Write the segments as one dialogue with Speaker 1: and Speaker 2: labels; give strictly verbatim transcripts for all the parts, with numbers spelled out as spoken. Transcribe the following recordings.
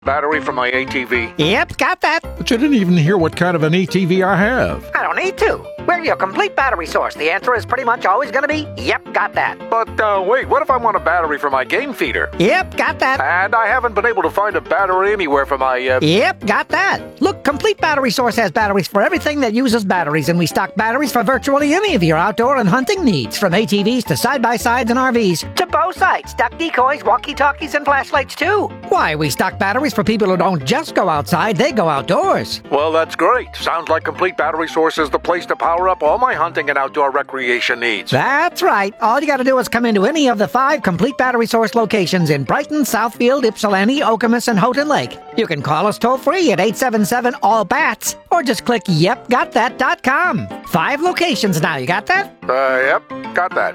Speaker 1: Battery for my A T V.
Speaker 2: Yep, got that.
Speaker 3: But you didn't even hear what kind of an A T V I have.
Speaker 2: I don't need to. We're your complete battery source. The answer is pretty much always going to be, yep, got that.
Speaker 1: But, uh, wait, what if I want a battery for my game feeder?
Speaker 2: Yep, got that.
Speaker 1: And I haven't been able to find a battery anywhere for my, uh...
Speaker 2: Yep, got that. Look, Complete Battery Source has batteries for everything that uses batteries, and we stock batteries for virtually any of your outdoor and hunting needs, from A T Vs to side-by-sides and R Vs, to bow sights, duck decoys, walkie-talkies, and flashlights, too. Why, we stock batteries for people who don't just go outside, they go outdoors.
Speaker 1: Well, that's great. Sounds like Complete Battery Source is the place to power up all my hunting and outdoor recreation needs.
Speaker 2: That's right. All you gotta do is come into any of the five Complete Battery Source locations in Brighton, Southfield, Ypsilanti, Okemos, and Houghton Lake. You can call us toll-free at eight seven seven, all bats, or just click yep got that dot com. Five locations now, you got that?
Speaker 1: Uh, yep, got that.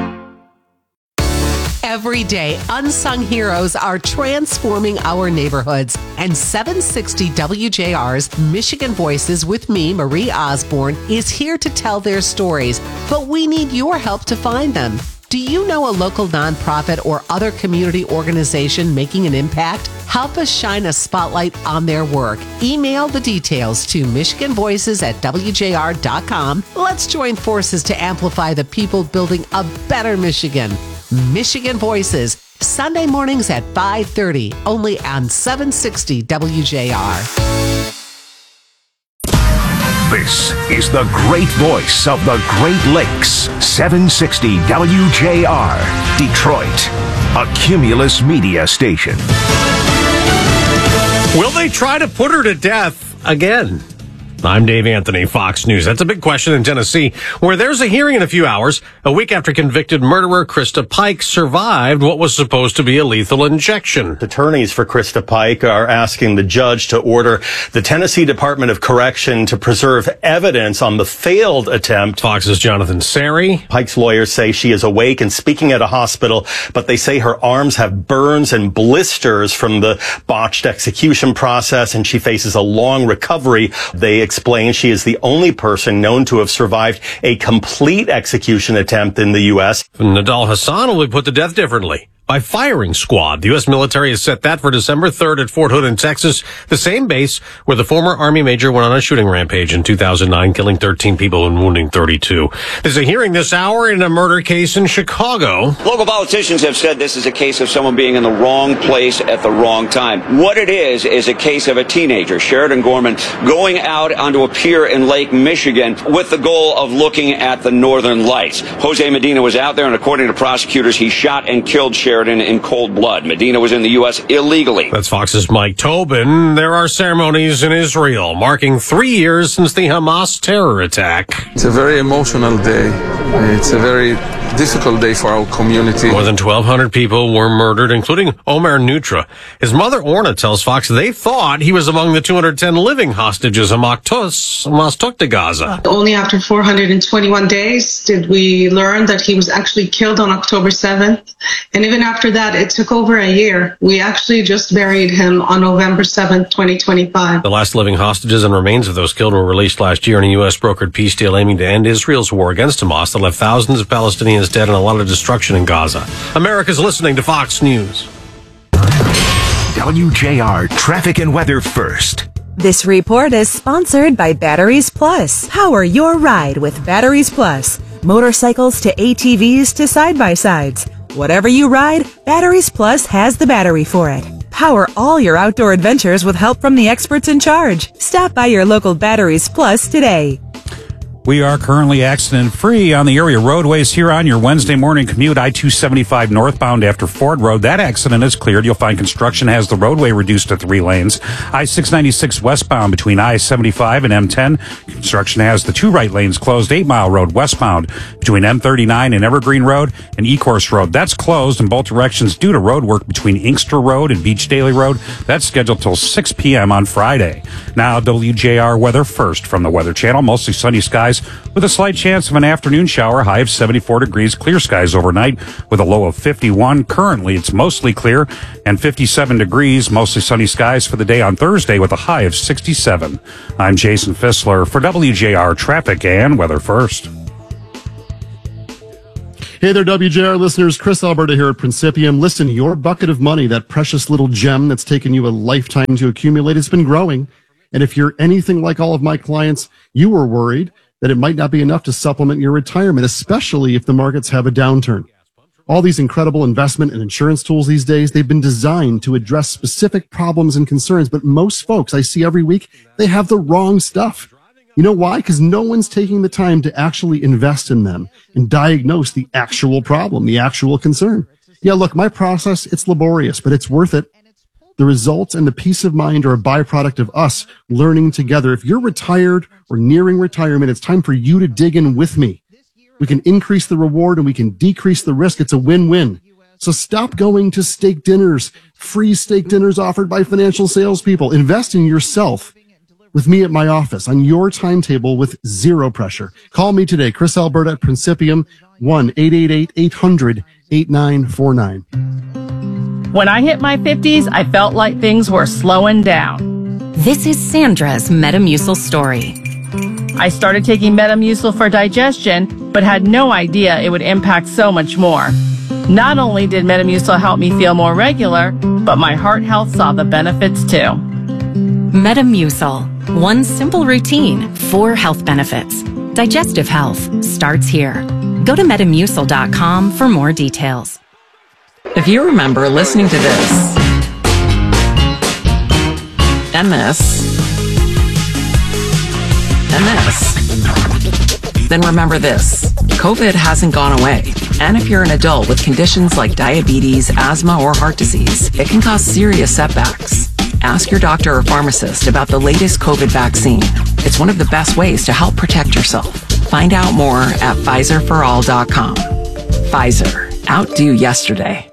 Speaker 4: Every day, unsung heroes are transforming our neighborhoods. And seven sixty W J R's Michigan Voices with me, Marie Osborne, is here to tell their stories. But we need your help to find them. Do you know a local nonprofit or other community organization making an impact? Help us shine a spotlight on their work. Email the details to michigan voices at w j r dot com. Let's join forces to amplify the people building a better Michigan. Michigan Voices, Sunday mornings at five thirty, only on seven sixty W J R.
Speaker 5: This is the great voice of the Great Lakes, seven sixty W J R, Detroit, a Cumulus media station.
Speaker 6: Will they try to put her to death again? I'm Dave Anthony, Fox News. That's a big question in Tennessee, where there's a hearing in a few hours, a week after convicted murderer Krista Pike survived what was supposed to be a lethal injection.
Speaker 7: Attorneys for Krista Pike are asking the judge to order the Tennessee Department of Correction to preserve evidence on the failed attempt.
Speaker 6: Fox's Jonathan Sari.
Speaker 7: Pike's lawyers say she is awake and speaking at a hospital, but they say her arms have burns and blisters from the botched execution process, and she faces a long recovery. They explain she is the only person known to have survived a complete execution attempt in the U S.
Speaker 6: Nadal Hassan will be put to death differently by firing squad. The U S military has set that for December third at Fort Hood in Texas, the same base where the former Army major went on a shooting rampage in two thousand nine, killing thirteen people and wounding thirty-two. There's a hearing this hour in a murder case in Chicago.
Speaker 8: Local politicians have said this is a case of someone being in the wrong place at the wrong time. What it is, is a case of a teenager, Sheridan Gorman, going out onto a pier in Lake Michigan with the goal of looking at the northern lights. Jose Medina was out there, and according to prosecutors, he shot and killed Sheridan in cold blood. Medina was in the U S illegally.
Speaker 6: That's Fox's Mike Tobin. There are ceremonies in Israel marking three years since the Hamas terror attack.
Speaker 9: It's a very emotional day. It's a very difficult day for our community.
Speaker 6: More than twelve hundred people were murdered, including Omer Nutra. His mother, Orna, tells Fox they thought he was among the two hundred ten living hostages Hamas took to Gaza.
Speaker 10: Only after four hundred twenty-one days did we learn that he was actually killed on October seventh. And even after that, it took over a year. We actually just buried him on November seventh, twenty twenty-five.
Speaker 6: The last living hostages and remains of those killed were released last year in a U S brokered peace deal aiming to end Israel's war against Hamas that left thousands of Palestinians dead and a lot of destruction in Gaza. America's listening to Fox News.
Speaker 5: W J R Traffic and Weather First.
Speaker 11: This report is sponsored by Batteries Plus. Power your ride with Batteries Plus. Motorcycles to A T Vs to side-by-sides. Whatever you ride, Batteries Plus has the battery for it. Power all your outdoor adventures with help from the experts in charge. Stop by your local Batteries Plus today.
Speaker 12: We are currently accident-free on the area roadways here on your Wednesday morning commute, I two seventy-five northbound after Ford Road. That accident is cleared. You'll find construction has the roadway reduced to three lanes. I six ninety-six westbound between I seventy-five and M ten. Construction has the two right lanes closed. eight Mile Road westbound between M thirty-nine and Evergreen Road and Ecorse Road. That's closed in both directions due to road work between Inkster Road and Beach Daily Road. That's scheduled till six p.m. on Friday. Now, W J R weather first from the Weather Channel. Mostly sunny skies with a slight chance of an afternoon shower, high of seventy-four degrees, clear skies overnight with a low of fifty-one. Currently, it's mostly clear and fifty-seven degrees, mostly sunny skies for the day on Thursday with a high of sixty-seven. I'm Jason Fissler for W J R Traffic and Weather First.
Speaker 13: Hey there, W J R listeners. Chris Alberta here at Principium. Listen, your bucket of money, that precious little gem that's taken you a lifetime to accumulate, has been growing. And if you're anything like all of my clients, you were worried that it might not be enough to supplement your retirement, especially if the markets have a downturn. All these incredible investment and insurance tools these days, they've been designed to address specific problems and concerns. But most folks I see every week, they have the wrong stuff. You know why? Because no one's taking the time to actually invest in them and diagnose the actual problem, the actual concern. Yeah, look, my process, it's laborious, but it's worth it. The results and the peace of mind are a byproduct of us learning together. If you're retired or nearing retirement, it's time for you to dig in with me. We can increase the reward and we can decrease the risk. It's a win-win. So stop going to steak dinners, free steak dinners offered by financial salespeople. Invest in yourself with me at my office on your timetable with zero pressure. Call me today, Chris Alberta at Principium, one eight eight eight, eight hundred, eight nine four nine.
Speaker 14: When I hit my fifties, I felt like things were slowing down.
Speaker 15: This is Sandra's Metamucil story.
Speaker 14: I started taking Metamucil for digestion, but had no idea it would impact so much more. Not only did Metamucil help me feel more regular, but my heart health saw the benefits too.
Speaker 15: Metamucil. One simple routine, four health benefits. Digestive health starts here. Go to metamucil dot com for more details.
Speaker 16: If you remember listening to this, and this, and this, then remember this. COVID hasn't gone away. And if you're an adult with conditions like diabetes, asthma, or heart disease, it can cause serious setbacks. Ask your doctor or pharmacist about the latest COVID vaccine. It's one of the best ways to help protect yourself. Find out more at Pfizer for all dot com. Pfizer. Outdo yesterday.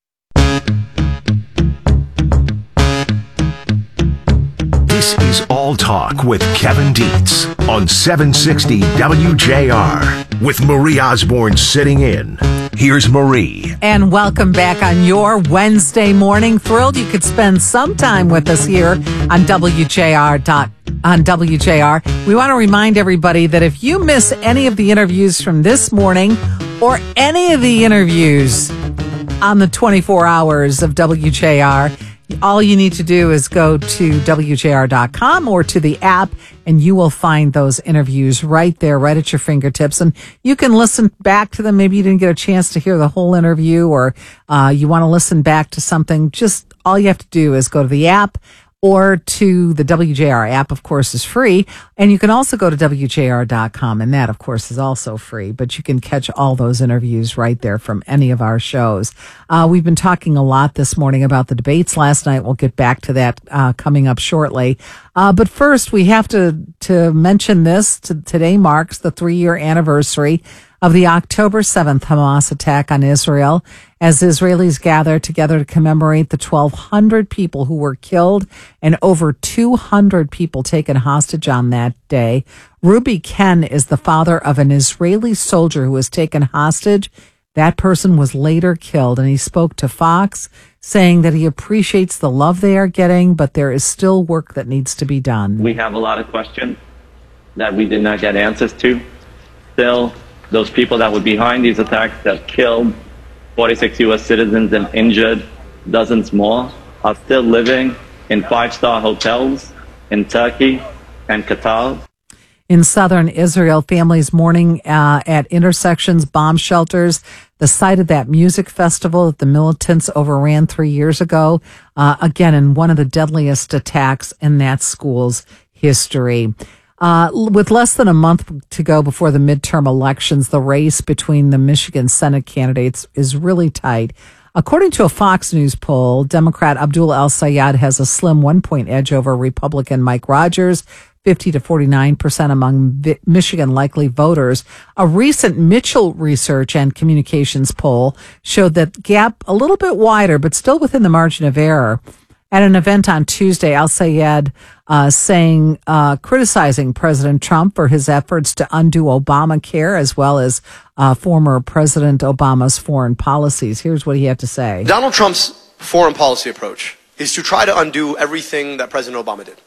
Speaker 5: This is All Talk with Kevin Dietz on seven sixty W J R with Marie Osborne sitting in. Here's Marie.
Speaker 17: And welcome back on your Wednesday morning. Thrilled you could spend some time with us here on W J R. On W J R. We want to remind everybody that if you miss any of the interviews from this morning or any of the interviews on the twenty-four hours of W J R, all you need to do is go to W J R dot com or to the app, and you will find those interviews right there, right at your fingertips. And you can listen back to them. Maybe you didn't get a chance to hear the whole interview, or uh, you want to listen back to something. Just all you have to do is go to the app or to the W J R app, of course, is free. And you can also go to W J R dot com, and that, of course, is also free. But you can catch all those interviews right there from any of our shows. Uh, we've been talking a lot this morning about the debates last night. We'll get back to that uh, coming up shortly. Uh, but first, we have to, to mention this. To, today marks the three-year anniversary of the October seventh Hamas attack on Israel, as Israelis gather together to commemorate the twelve hundred people who were killed and over two hundred people taken hostage on that day. Ruby Ken is the father of an Israeli soldier who was taken hostage. That person was later killed, and he spoke to Fox, saying that he appreciates the love they are getting, but there is still work that needs to be done.
Speaker 18: We have a lot of questions that we did not get answers to. Still, those people that were behind these attacks that killed forty-six U S citizens and injured dozens more are still living in five-star hotels in Turkey and Qatar.
Speaker 17: In southern Israel, families mourning uh, at intersections, bomb shelters, the site of that music festival that the militants overran three years ago. Uh, again, in one of the deadliest attacks in that school's history. Uh, with less than a month to go before the midterm elections, the race between the Michigan Senate candidates is really tight. According to a Fox News poll, Democrat Abdul El-Sayed has a slim one-point edge over Republican Mike Rogers, fifty to forty-nine percent among Michigan likely voters. A recent Mitchell Research and Communications poll showed that gap a little bit wider, but still within the margin of error. At an event on Tuesday, El-Sayed uh, saying, uh, criticizing President Trump for his efforts to undo Obamacare, as well as uh, former President Obama's foreign policies. Here's what he had to say.
Speaker 19: Donald Trump's foreign policy approach is to try to undo everything that President Obama did.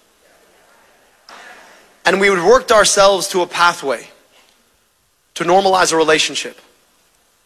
Speaker 19: And we would worked ourselves to a pathway to normalize a relationship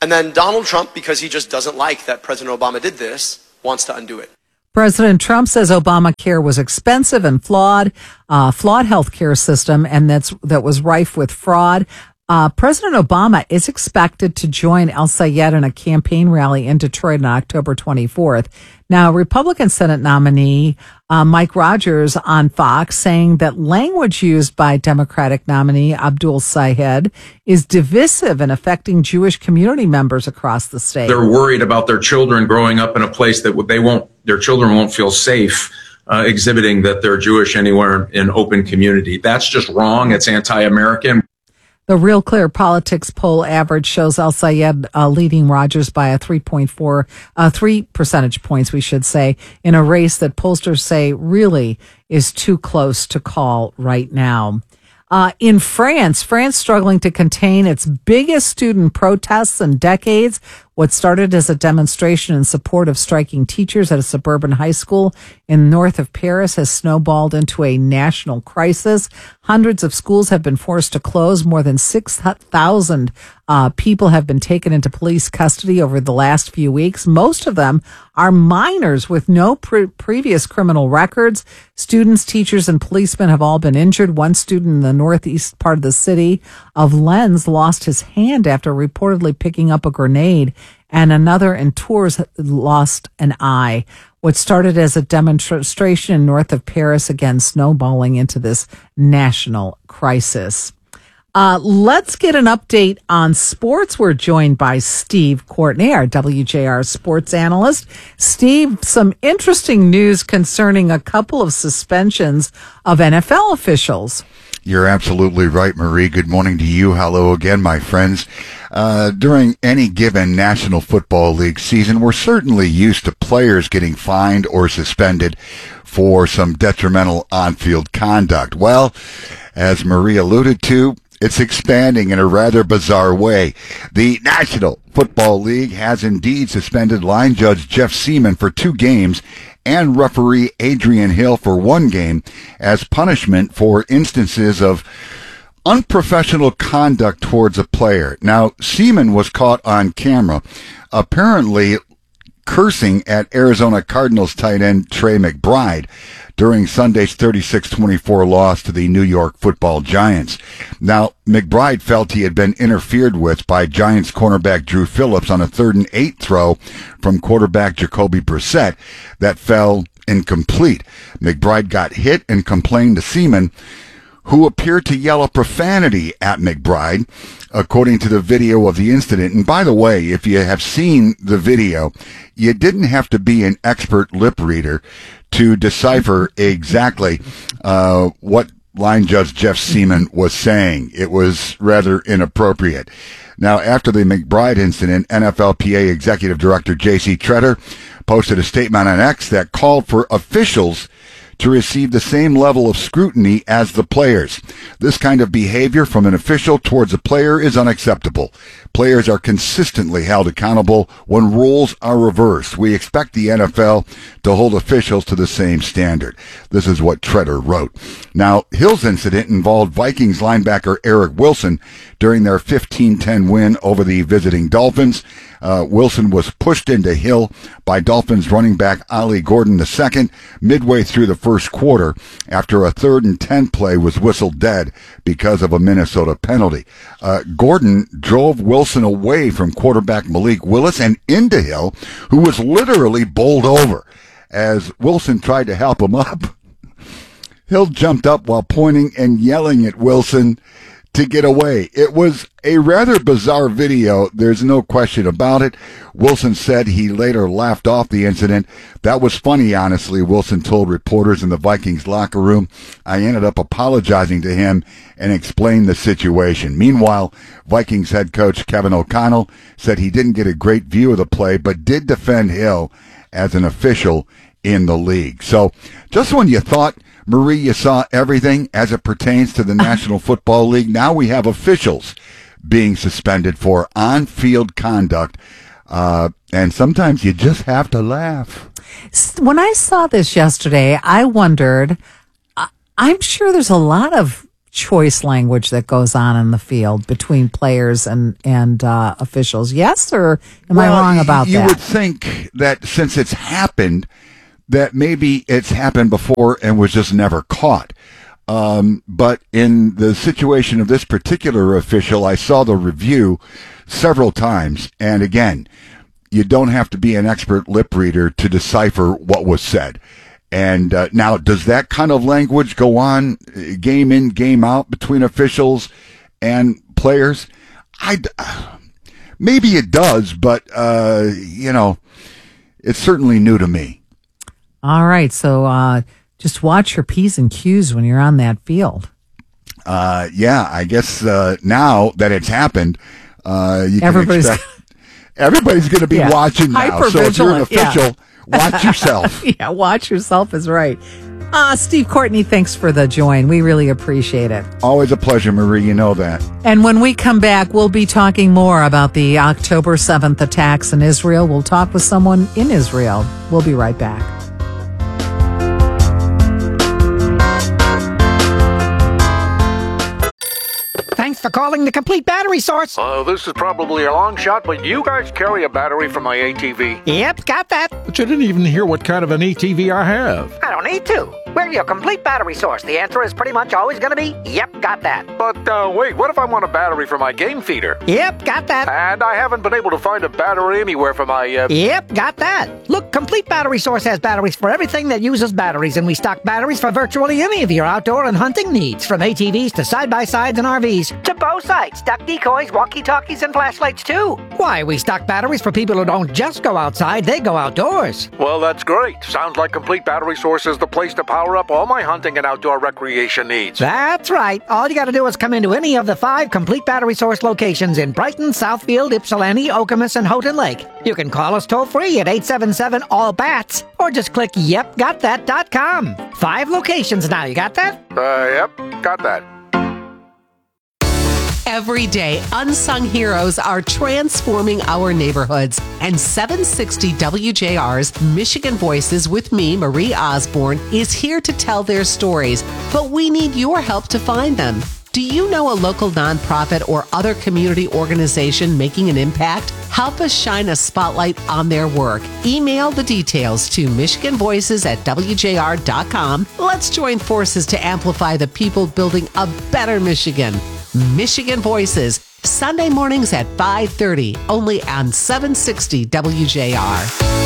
Speaker 19: And then Donald Trump, because he just doesn't like that President Obama did this, wants to undo it.
Speaker 17: President Trump says Obamacare was expensive and flawed, uh, flawed healthcare system, and that's that was rife with fraud. Uh, President Obama is expected to join El Sayed in a campaign rally in Detroit on October twenty-fourth. Now, Republican Senate nominee uh, Mike Rogers on Fox saying that language used by Democratic nominee Abdul Sayed is divisive and affecting Jewish community members across the state.
Speaker 20: They're worried about their children growing up in a place that they won't, their children won't feel safe uh, exhibiting that they're Jewish anywhere in open community. That's just wrong. It's anti-American.
Speaker 17: The Real Clear Politics poll average shows El Sayed uh, leading Rogers by a three point four, uh, three percentage points, we should say, in a race that pollsters say really is too close to call right now. Uh, in France, France struggling to contain its biggest student protests in decades. What started as a demonstration in support of striking teachers at a suburban high school in north of Paris has snowballed into a national crisis. Hundreds of schools have been forced to close. More than six thousand uh, people have been taken into police custody over the last few weeks. Most of them are minors with no pre- previous criminal records. Students, teachers, and policemen have all been injured. One student in the northeast part of the city of Lens lost his hand after reportedly picking up a grenade, and another in Tours lost an eye. What started as a demonstration north of Paris, again snowballing into this national crisis. Uh, let's get an update on sports. We're joined by Steve Courtney, our W J R sports analyst. Steve, some interesting news concerning a couple of suspensions of N F L officials.
Speaker 21: You're absolutely right, Marie. Good morning to you. Hello again, my friends. Uh, during any given National Football League season, we're certainly used to players getting fined or suspended for some detrimental on-field conduct. Well, as Marie alluded to, it's expanding in a rather bizarre way. The National Football League has indeed suspended line judge Jeff Seaman for two games and referee Adrian Hill for one game as punishment for instances of unprofessional conduct towards a player. Now, Seaman was caught on camera apparently cursing at Arizona Cardinals tight end Trey McBride during Sunday's thirty-six twenty-four loss to the New York Football Giants. Now, McBride felt he had been interfered with by Giants cornerback Drew Phillips on a third and eight throw from quarterback Jacoby Brissett that fell incomplete. McBride got hit and complained to Seaman, who appeared to yell a profanity at McBride, according to the video of the incident. And by the way, if you have seen the video, you didn't have to be an expert lip reader to decipher exactly uh, what line judge Jeff Seaman was saying. It was rather inappropriate. Now, after the McBride incident, N F L P A Executive Director J C Tretter posted a statement on X that called for officials to receive the same level of scrutiny as the players. This kind of behavior from an official towards a player is unacceptable. Players are consistently held accountable when rules are reversed. We expect the N F L to hold officials to the same standard. This is what Tretter wrote. Now, Hill's incident involved Vikings linebacker Eric Wilson during their fifteen ten win over the visiting Dolphins. Uh, Wilson was pushed into Hill by Dolphins running back Ollie Gordon the second midway through the first quarter after a third and ten play was whistled dead because of a Minnesota penalty. Uh, Gordon drove Wilson away from quarterback Malik Willis and into Hill, who was literally bowled over. As Wilson tried to help him up, Hill jumped up while pointing and yelling at Wilson to get away. It was a rather bizarre video. There's no question about it. Wilson said he later laughed off the incident. That was funny, honestly, Wilson told reporters in the Vikings locker room. I ended up apologizing to him and explained the situation. Meanwhile, Vikings head coach Kevin O'Connell said he didn't get a great view of the play, but did defend Hill as an official in the league. So just when you thought, Marie, you saw everything as it pertains to the National Football League, now we have officials being suspended for on-field conduct, uh, and sometimes you just have to laugh.
Speaker 17: When I saw this yesterday, I wondered, I'm sure there's a lot of choice language that goes on in the field between players and and uh, officials. Yes, or am
Speaker 21: well,
Speaker 17: I wrong about
Speaker 21: you
Speaker 17: that?
Speaker 21: You would think that since it's happened, that maybe it's happened before and was just never caught. Um, but in the situation of this particular official, I saw the review several times, and again, you don't have to be an expert lip reader to decipher what was said. And uh, now, does that kind of language go on uh, game in, game out between officials and players? I maybe it does, but uh, you know, it's certainly new to me.
Speaker 17: All right, so uh, just watch your P's and Q's when you're on that field.
Speaker 21: Uh, yeah, I guess uh, now that it's happened, uh, you can
Speaker 17: Everybody's
Speaker 21: expect everybody's going to be
Speaker 17: yeah.
Speaker 21: watching now. So if you're an official,
Speaker 17: yeah.
Speaker 21: watch yourself.
Speaker 17: Yeah, watch yourself is right. Uh, Steve Courtney, thanks for the join. We really appreciate it.
Speaker 21: Always a pleasure, Marie. You know that.
Speaker 17: And when we come back, we'll be talking more about the October seventh attacks in Israel. We'll talk with someone in Israel. We'll be right back.
Speaker 2: Thanks for calling the Complete Battery Source.
Speaker 1: Uh, this is probably a long shot, but you guys carry a battery for my A T V.
Speaker 2: Yep, got that.
Speaker 1: But you didn't even hear what kind of an A T V I have.
Speaker 2: I don't need to. We're your Complete Battery Source. The answer is pretty much always going to be, yep, got that.
Speaker 1: But, uh, wait, what if I want a battery for my game feeder?
Speaker 2: Yep, got that.
Speaker 1: And I haven't been able to find a battery anywhere for my, uh...
Speaker 2: Yep, got that. Look, Complete Battery Source has batteries for everything that uses batteries, and we stock batteries for virtually any of your outdoor and hunting needs, from A T Vs to side-by-sides and R Vs, to bow sights, duck decoys, walkie-talkies, and flashlights, too. Why, we stock batteries for people who don't just go outside, they go outdoors.
Speaker 1: Well, that's great. Sounds like Complete Battery Source is the place to power up all my hunting and outdoor recreation needs.
Speaker 2: That's right. All you got to do is come into any of the five Complete Battery Source locations in Brighton, Southfield, Ypsilanti, Okemos, and Houghton Lake. You can call us toll-free at eight seven seven, all bats, or just click yep got that dot com. Five locations now. You got that?
Speaker 1: Uh, yep, got that.
Speaker 4: Every day, unsung heroes are transforming our neighborhoods. And seven sixty W J R's Michigan Voices with me, Marie Osborne, is here to tell their stories. But we need your help to find them. Do you know a local nonprofit or other community organization making an impact? Help us shine a spotlight on their work. Email the details to michigan voices at w j r dot com. Let's join forces to amplify the people building a better Michigan. Michigan Voices, Sunday mornings at five thirty, only on seven sixty W J R.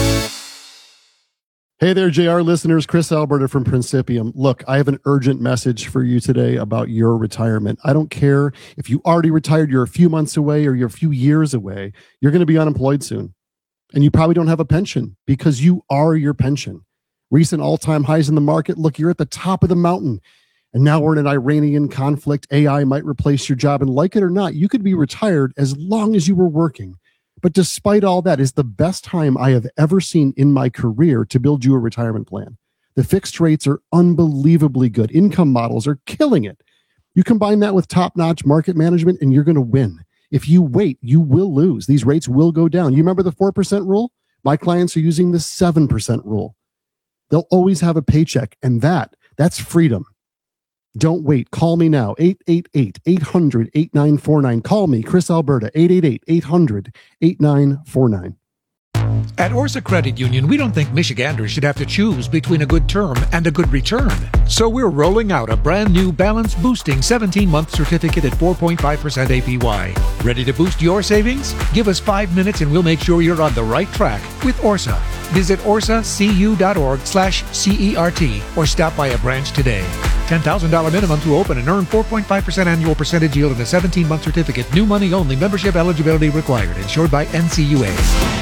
Speaker 13: Hey there, J R listeners. Chris Alberta from Principium. Look, I have an urgent message for you today about your retirement. I don't care if you already retired, you're a few months away, or you're a few years away. You're going to be unemployed soon. And you probably don't have a pension because you are your pension. Recent all-time highs in the market. Look, you're at the top of the mountain. And now we're in an Iranian conflict. A I might replace your job. And like it or not, you could be retired as long as you were working. But despite all that, it's the best time I have ever seen in my career to build you a retirement plan. The fixed rates are unbelievably good. Income models are killing it. You combine that with top-notch market management and you're going to win. If you wait, you will lose. These rates will go down. You remember the four percent rule? My clients are using the seven percent rule. They'll always have a paycheck, and that, that's freedom. Don't wait. Call me now. eight eight eight, eight hundred, eight nine four nine. Call me, Chris Alberta, eight eight eight, eight hundred, eight nine four nine.
Speaker 3: At Orsa Credit Union, we don't think Michiganders should have to choose between a good term and a good return. So we're rolling out a brand new balance boosting seventeen-month certificate at four point five percent A P Y. Ready to boost your savings? Give us five minutes and we'll make sure you're on the right track with Orsa. Visit orsacu.org slash CERT or stop by a branch today. ten thousand dollars minimum to open and earn four point five percent annual percentage yield in a seventeen-month certificate. New money only. Membership eligibility required. Insured by N C U A.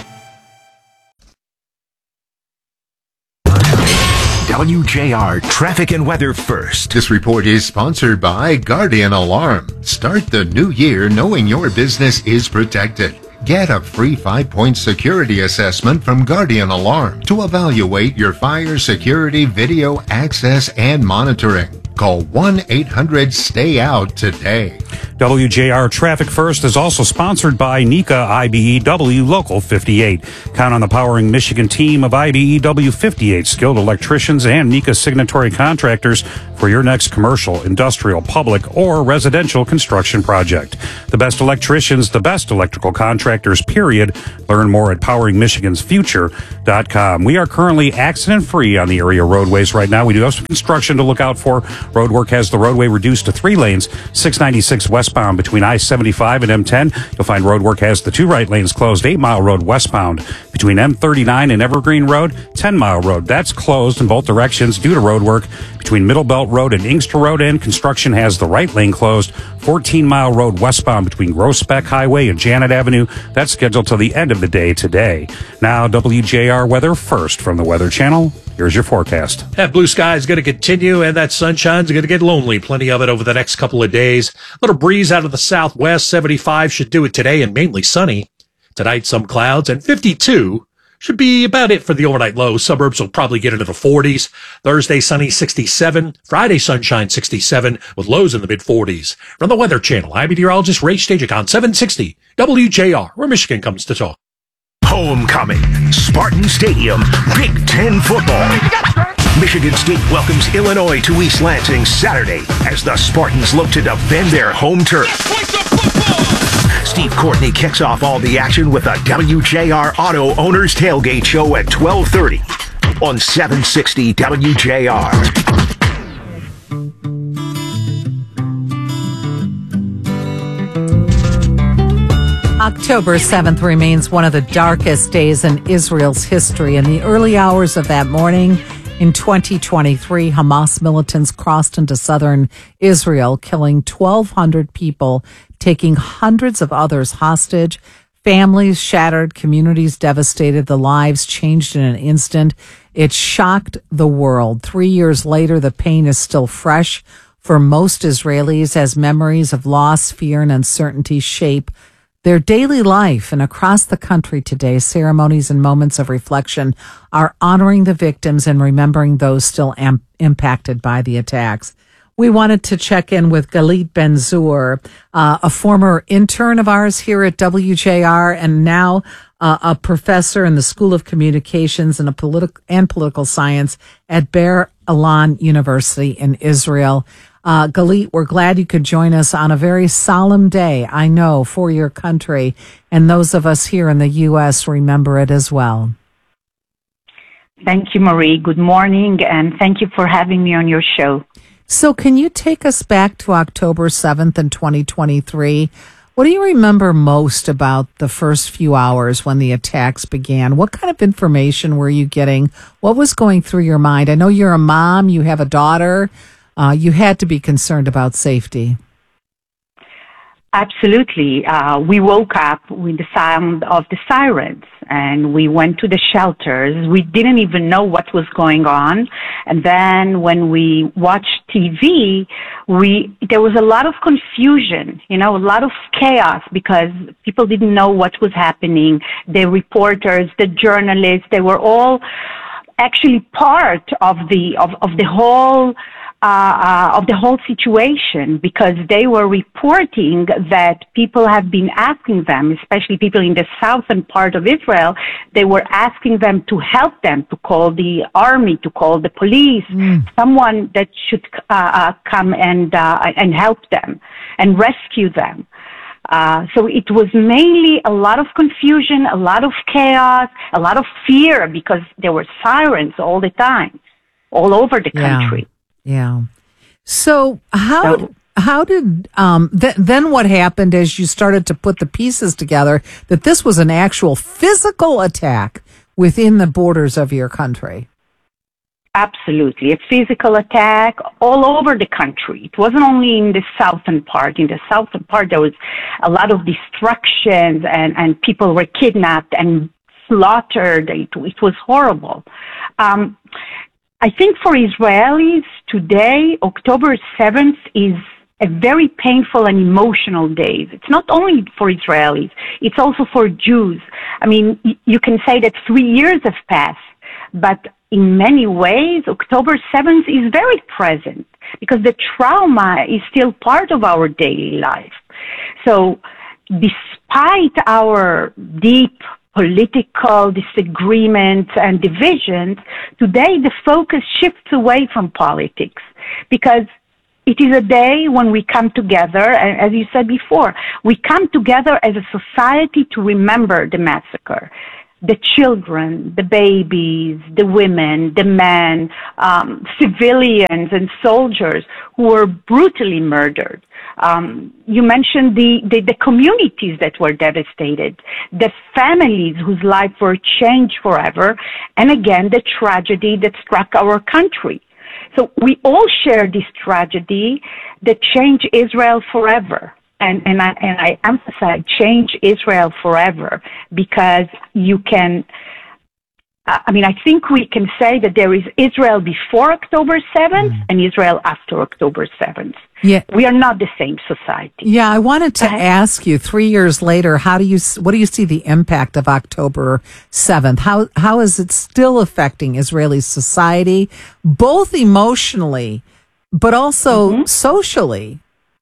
Speaker 5: W J R Traffic and Weather first.
Speaker 22: This report is sponsored by Guardian Alarm. Start the new year knowing your business is protected. Get a free five-point security assessment from Guardian Alarm to evaluate your fire security, video access, and monitoring. Call one eight hundred stay out today.
Speaker 12: W J R Traffic First is also sponsored by NECA I B E W Local fifty-eight. Count on the Powering Michigan team of I B E W fifty-eight skilled electricians and NECA signatory contractors for your next commercial, industrial, public, or residential construction project. The best electricians, the best electrical contractors, period. Learn more at powering michigans future dot com. We are currently accident-free on the area roadways right now. We do have some construction to look out for. Road work has the roadway reduced to three lanes, six ninety-six westbound between I seventy-five and M ten. You'll find road work has the two right lanes closed, eight mile road westbound between M thirty-nine and Evergreen Road, ten mile road. That's closed in both directions due to road work between Middle Belt Road and Inkster Road, and construction has the right lane closed, fourteen mile road westbound between Groesbeck Highway and Janet Avenue. That's scheduled till the end of the day today. Now, W J R weather first from the Weather Channel. Here's your forecast.
Speaker 7: That blue sky is going to continue, and that sunshine's going to get lonely. Plenty of it over the next couple of days. A little breeze out of the southwest. seventy-five should do it today, and mainly sunny. Tonight, some clouds, and fifty-two should be about it for the overnight low. Suburbs will probably get into the forties. Thursday, sunny, sixty-seven. Friday, sunshine, sixty-seven, with lows in the mid-forties. From the Weather Channel, I'm meteorologist Ray Stagicon, seven sixty W J R, where Michigan comes to talk.
Speaker 5: Homecoming, Spartan Stadium, Big Ten football. Michigan State welcomes Illinois to East Lansing Saturday as the Spartans look to defend their home turf. Steve Courtney kicks off all the action with a W J R Auto Owners Tailgate Show at twelve thirty on seven sixty W J R.
Speaker 17: October seventh remains one of the darkest days in Israel's history. In the early hours of that morning in twenty twenty-three, Hamas militants crossed into southern Israel, killing twelve hundred people, taking hundreds of others hostage. Families shattered, communities devastated, the lives changed in an instant. It shocked the world. Three years later, the pain is still fresh for most Israelis as memories of loss, fear, and uncertainty shape their daily life. And across the country today, ceremonies and moments of reflection are honoring the victims and remembering those still am- impacted by the attacks. We wanted to check in with Galit Ben-Zur, uh, a former intern of ours here at W J R and now uh, a professor in the School of Communications and, a politi- and Political Science at Bar Ilan University in Israel. Uh, Galit, we're glad you could join us on a very solemn day, I know, for your country, and those of us here in the U S remember it as well.
Speaker 8: Thank you, Marie. Good morning, and thank you for having me on your show.
Speaker 17: So can you take us back to October seventh in twenty twenty-three? What do you remember most about the first few hours when the attacks began? What kind of information were you getting? What was going through your mind? I know you're a mom, you have a daughter. Uh, you had to be concerned about safety.
Speaker 8: Absolutely. Uh, we woke up with the sound of the sirens and we went to the shelters. We didn't even know what was going on. And then when we watched T V, we, there was a lot of confusion, you know, a lot of chaos because people didn't know what was happening. The reporters, the journalists, they were all actually part of the, of, of the whole Uh, uh, of the whole situation because they were reporting that people have been asking them, especially people in the southern part of Israel, they were asking them to help them, to call the army, to call the police, mm. someone that should uh, uh, come and uh, and help them and rescue them. Uh, so it was mainly a lot of confusion, a lot of chaos, a lot of fear because there were sirens all the time, all over the
Speaker 17: yeah.
Speaker 8: country.
Speaker 17: Yeah. So how so, how did um th- then what happened as you started to put the pieces together that this was an actual physical attack within the borders of your country?
Speaker 8: Absolutely. A physical attack all over the country. It wasn't only in the southern part. In the southern part, there was a lot of destructions and, and people were kidnapped and slaughtered. It, it was horrible. Um, I think for Israelis today, October seventh is a very painful and emotional day. It's not only for Israelis, it's also for Jews. I mean, you can say that three years have passed, but in many ways, October seventh is very present because the trauma is still part of our daily life. So despite our deep political disagreements and divisions, today the focus shifts away from politics because it is a day when we come together, and as you said before, we come together as a society to remember the massacre. The children, the babies, the women, the men, um, civilians and soldiers who were brutally murdered. Um, you mentioned the, the, the communities that were devastated, the families whose lives were changed forever, and again, the tragedy that struck our country. So we all share this tragedy that changed Israel forever. And, and I, and I emphasize change Israel forever because you can, I mean, I think we can say that there is Israel before October seventh mm. and Israel after October seventh.
Speaker 17: Yeah.
Speaker 8: We are not the same society.
Speaker 17: Yeah. I wanted to ask you three years later, how do you, what do you see the impact of October seventh? How, how is it still affecting Israeli society, both emotionally, but also mm-hmm. socially?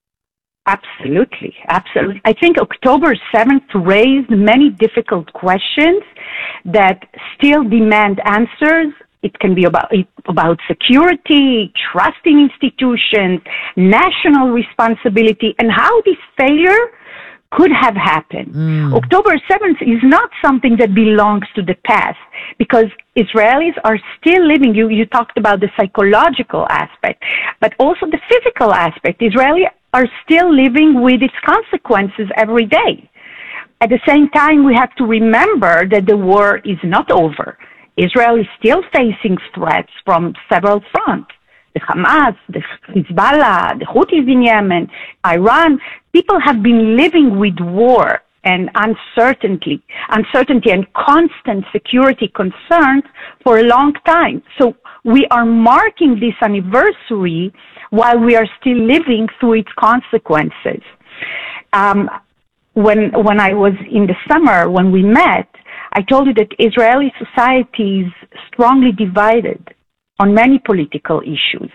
Speaker 8: Absolutely, absolutely. I think October seventh raised many difficult questions that still demand answers. It can be about about security, trusting institutions, national responsibility, and how this failure could have happened. Mm. October seventh is not something that belongs to the past because Israelis are still living. You, you talked about the psychological aspect, but also the physical aspect. Israelis are still living with its consequences every day. At the same time, we have to remember that the war is not over. Israel is still facing threats from several fronts. The Hamas, the Hezbollah, the Houthis in Yemen, Iran. People have been living with war and uncertainty, uncertainty and constant security concerns for a long time. So we are marking this anniversary while we are still living through its consequences. Um, when when I was in the summer, when we met, I told you that Israeli society is strongly divided on many political issues.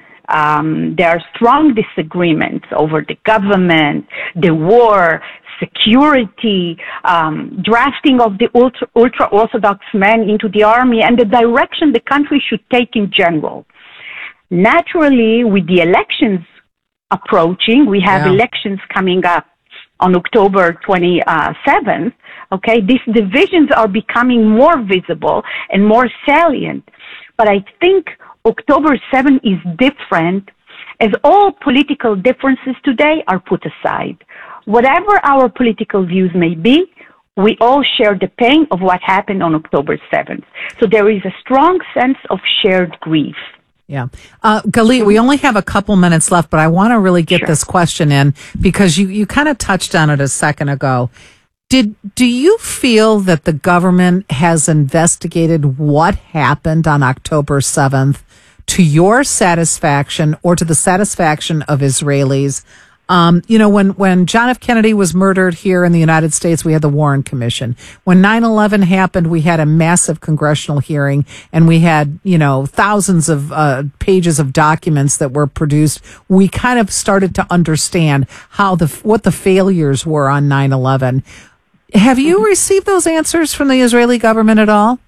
Speaker 8: Um, there are strong disagreements over the government, the war, security, um, drafting of the ultra, ultra-Orthodox men into the army, and the direction the country should take in general. Naturally, with the elections approaching, we have yeah. elections coming up on October twenty-seventh, okay, these divisions are becoming more visible and more salient. But I think October seventh is different as all political differences today are put aside. Whatever our political views may be, we all share the pain of what happened on October seventh. So there is a strong sense of shared grief.
Speaker 17: Yeah. Uh, Galit, we only have a couple minutes left, but I want to really get sure. this question in because you, you kind of touched on it a second ago. Did, do you feel that the government has investigated what happened on October seventh to your satisfaction or to the satisfaction of Israelis? Um, you know, when, when John F. Kennedy was murdered here in the United States, we had the Warren Commission. When nine eleven happened, we had a massive congressional hearing and we had, you know, thousands of uh, pages of documents that were produced. We kind of started to understand how the, what the failures were on nine eleven. Have you received those answers from the Israeli government at all?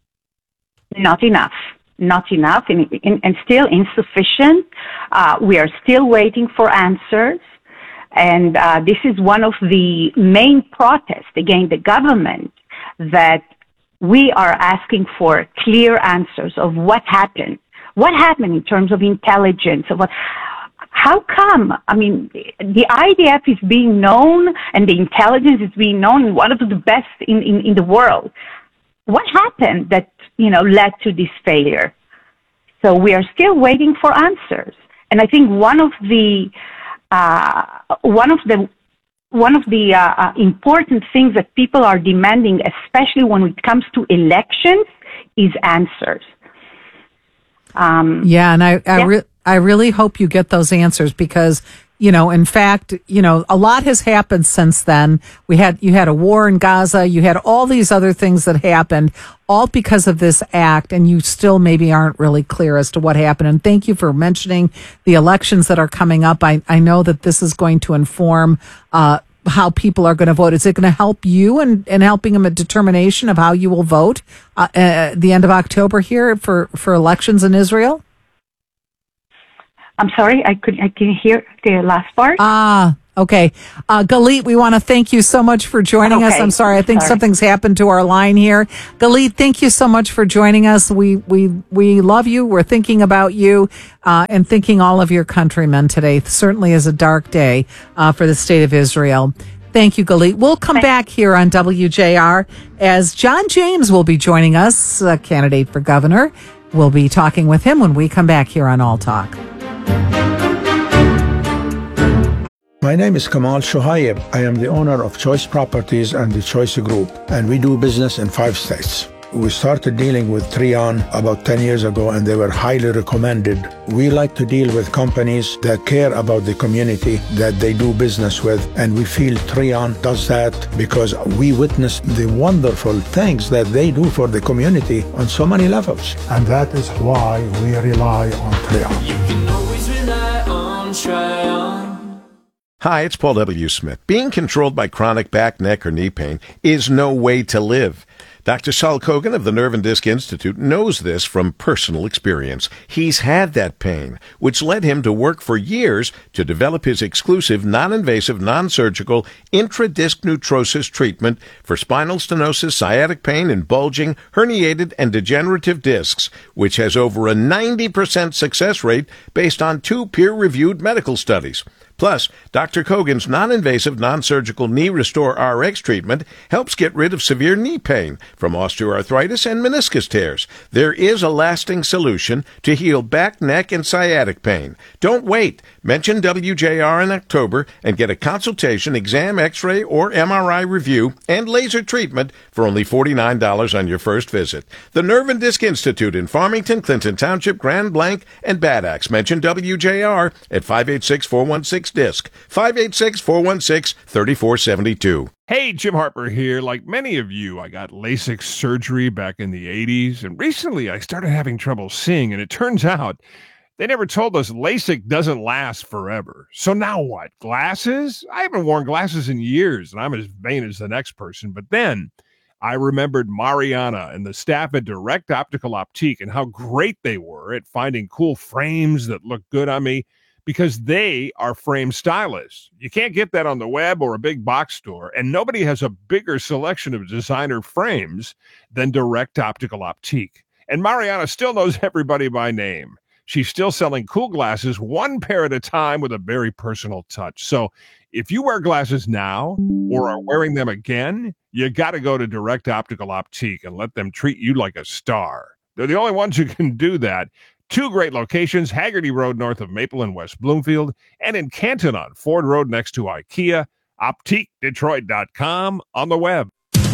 Speaker 8: Not enough. Not enough and, and still insufficient. Uh, we are still waiting for answers. And uh, this is one of the main protests against the government, that we are asking for clear answers of what happened. What happened in terms of intelligence? Of what, how come? I mean, the I D F is being known and the intelligence is being known, one of the best in, in, in the world. What happened that, you know, led to this failure? So we are still waiting for answers. And I think one of the Uh, one of the one of the uh, uh, important things that people are demanding, especially when it comes to elections, is answers. Um,
Speaker 17: yeah, and I I, yeah. Re- I really hope you get those answers because You know, in fact, you know, a lot has happened since then. We had, you had a war in Gaza. You had all these other things that happened, all because of this act. And you still maybe aren't really clear as to what happened. And thank you for mentioning the elections that are coming up. I, I know that this is going to inform, uh, how people are going to vote. Is it going to help you in, in helping them a determination of how you will vote uh, at the end of October here for, for elections in Israel?
Speaker 8: I'm sorry, I could I can hear the last part.
Speaker 17: Ah, okay. Uh, Galit, we want to thank you so much for joining
Speaker 8: okay.
Speaker 17: us. I'm sorry, I think
Speaker 8: sorry.
Speaker 17: something's happened to our line here. Galit, thank you so much for joining us. We we we love you. We're thinking about you uh, and thinking all of your countrymen today. It certainly is a dark day uh, for the state of Israel. Thank you, Galit. We'll come back here on W J R as John James will be joining us, a candidate for governor. We'll be talking with him when we come back here on All Talk.
Speaker 9: My name is Kamal Shohaib. I am the owner of Choice Properties and the Choice Group, and we do business in five states. We started dealing with Trian about ten years ago, and they were highly recommended. We like to deal with companies that care about the community that they do business with, and we feel Trian does that because we witnessed the wonderful things that they do for the community on so many levels. And that is why we rely on Trian.
Speaker 10: You can always rely on Trian.
Speaker 23: Hi, it's Paul W. Smith. Being controlled by chronic back, neck, or knee pain is no way to live. Doctor Saul Kogan of the Nerve and Disc Institute knows this from personal experience. He's had that pain, which led him to work for years to develop his exclusive, non-invasive, non-surgical intradisc neutrosis treatment for spinal stenosis, sciatic pain, and bulging, herniated, and degenerative discs, which has over a ninety percent success rate based on two peer-reviewed medical studies. Plus, Doctor Kogan's non-invasive, non-surgical Knee Restore R X treatment helps get rid of severe knee pain from osteoarthritis and meniscus tears. There is a lasting solution to heal back, neck, and sciatic pain. Don't wait. Mention W J R in October and get a consultation, exam, x-ray, or M R I review and laser treatment for only forty-nine dollars on your first visit. The Nerve and Disc Institute in Farmington, Clinton Township, Grand Blanc, and Bad Axe. Mention W J R at five eight six, four one six, disc, five eight six, four one six, three four seven two.
Speaker 24: Hey, Jim Harper here. Like many of you, I got LASIK surgery back in the eighties, and recently I started having trouble seeing, and it turns out they never told us LASIK doesn't last forever. So now what? Glasses? I haven't worn glasses in years, and I'm as vain as the next person. But then I remembered Mariana and the staff at Direct Optical Optique and how great they were at finding cool frames that look good on me, because they are frame stylists. You can't get that on the web or a big box store, and nobody has a bigger selection of designer frames than Direct Optical Optique. And Mariana still knows everybody by name. She's still selling cool glasses one pair at a time with a very personal touch. So if you wear glasses now or are wearing them again, you got to go to Direct Optical Optique and let them treat you like a star. They're the only ones who can do that. Two great locations, Haggerty Road north of Maple in West Bloomfield, and in Canton on Ford Road next to IKEA, optique detroit dot com on the web.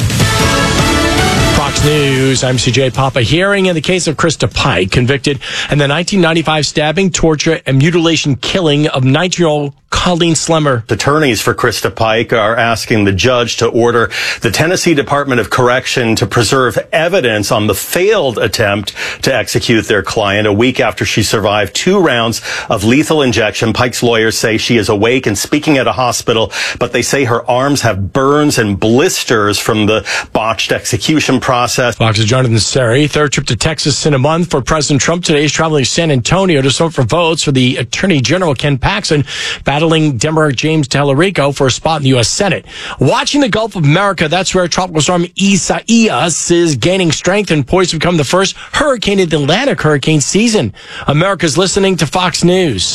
Speaker 25: Fox News, I'm C J Papa. Hearing in the case of Krista Pike, convicted in the nineteen ninety-five stabbing, torture, and mutilation killing of nineteen-year-old Colleen Slemmer.
Speaker 26: Attorneys for Krista Pike are asking the judge to order the Tennessee Department of Correction to preserve evidence on the failed attempt to execute their client a week after she survived two rounds of lethal injection. Pike's lawyers say she is awake and speaking at a hospital, but they say her arms have burns and blisters from the botched execution process.
Speaker 25: Fox's Jonathan Seri, third trip to Texas in a month for President Trump today. He's traveling to San Antonio to sort for votes for the Attorney General Ken Paxton, battling Democrat James Tallarico for a spot in the U S Senate. Watching the Gulf of America, that's where Tropical Storm Isaias is gaining strength and poised to become the first hurricane in the Atlantic hurricane season. America's listening to Fox News.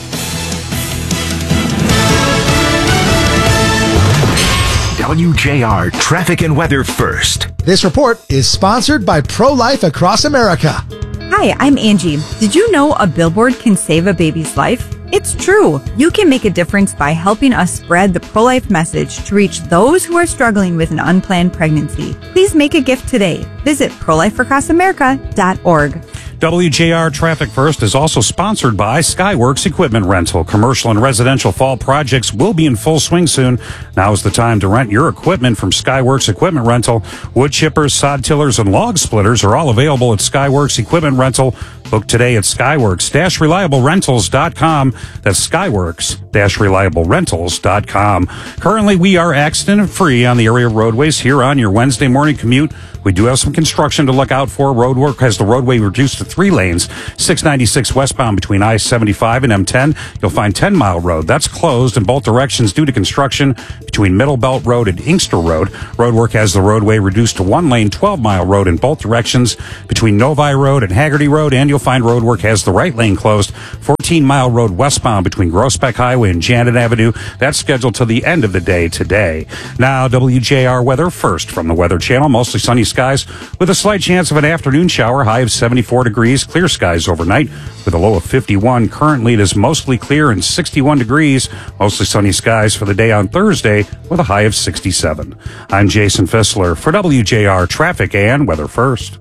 Speaker 5: W J R Traffic and Weather first.
Speaker 27: This report is sponsored by Pro-Life Across America.
Speaker 28: Hi, I'm Angie. Did you know a billboard can save a baby's life? It's true. You can make a difference by helping us spread the pro-life message to reach those who are struggling with an unplanned pregnancy. Please make a gift today. Visit pro life across america dot org.
Speaker 12: W J R Traffic First is also sponsored by Skyworks Equipment Rental. Commercial and residential fall projects will be in full swing soon. Now is the time to rent your equipment from Skyworks Equipment Rental. Wood chippers, sod tillers, and log splitters are all available at Skyworks Equipment Rental. Book today at skyworks dash reliable rentals dot com. That's skyworks dash reliable rentals dot com. Currently, we are accident-free on the area roadways here on your Wednesday morning commute. We do have some construction to look out for. Road work has the roadway reduced to three lanes. six ninety-six westbound between I seventy-five and M ten. You'll find ten mile Road. That's closed in both directions due to construction between Middle Belt Road and Inkster Road. Road work has the roadway reduced to one lane, twelve mile Road in both directions between Novi Road and Haggerty Road. And you'll find road work has the right lane closed. fourteen mile Road westbound between Groesbeck Highway and Janet Avenue. That's scheduled till the end of the day today. Now, W J R weather first from the Weather Channel. Mostly sunny skies with a slight chance of an afternoon shower. High of seventy-four degrees. Clear skies overnight with a low of fifty-one. Currently, it is mostly clear and sixty-one degrees. Mostly sunny skies for the day on Thursday with a high of sixty-seven. I'm Jason Fissler for W J R Traffic and Weather First.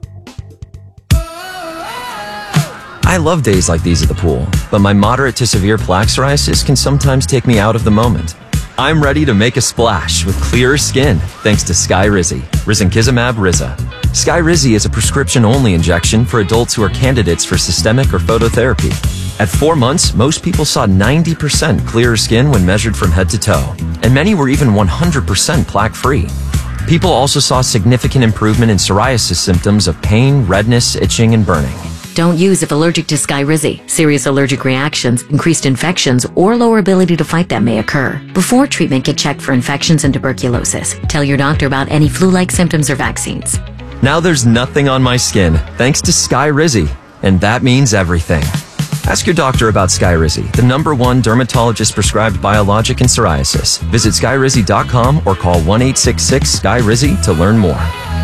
Speaker 6: I love days like these at the pool, but my moderate to severe plaque psoriasis can sometimes take me out of the moment. I'm ready to make a splash with clearer skin thanks to Skyrizi, risankizumab Riza. Skyrizi is a prescription-only injection for adults who are candidates for systemic or phototherapy. At four months, most people saw ninety percent clearer skin when measured from head to toe, and many were even one hundred percent plaque-free. People also saw significant improvement in psoriasis symptoms of pain, redness, itching, and burning.
Speaker 11: Don't use if allergic to Skyrizi. Serious allergic reactions, increased infections, or lower ability to fight them may occur. Before treatment, get checked for infections and tuberculosis. Tell your doctor about any flu-like symptoms or vaccines.
Speaker 6: Now there's nothing on my skin thanks to Skyrizi, and that means everything. Ask your doctor about Skyrizi, the number one dermatologist-prescribed biologic in psoriasis. Visit skyrizi dot com or call one eight six six Sky Rizi to learn more.